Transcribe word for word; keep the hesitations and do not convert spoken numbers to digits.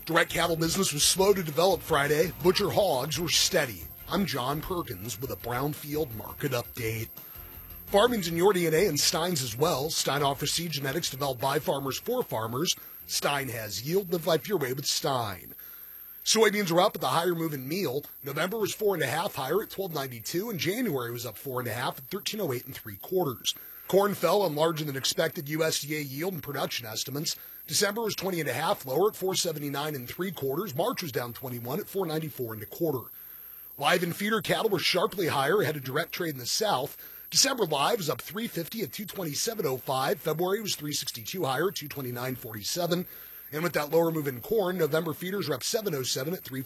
Direct cattle business was slow to develop Friday. Butcher hogs were steady. I'm John Perkins with a Brownfield market update. Farming's in your D N A and Stein's as well. Stein offers seed genetics developed by farmers for farmers. Stein has yield. Live life your way with Stein. Soybeans are up at the higher moving meal. November was four and a half higher at twelve ninety-two, and January was up four and a half at thirteen oh eight and three quarters. Corn fell on larger than expected U S D A yield and production estimates. December was twenty and a half lower at four seventy-nine and three quarters. March was down twenty-one at four ninety-four and a quarter. Live and feeder cattle were sharply higher ahead of direct trade in the South. December live was up three fifty at two twenty-seven oh five. February was three sixty-two higher at two twenty-nine forty-seven. And with that lower move in corn, November feeders are up seven oh seven at three